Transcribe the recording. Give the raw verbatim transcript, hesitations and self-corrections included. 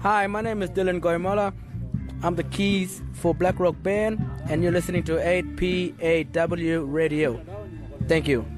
Hi, my name is Dylan Goimola. I'm the keys for Black Rock Band, and you're listening to eight P A W Radio. Thank you.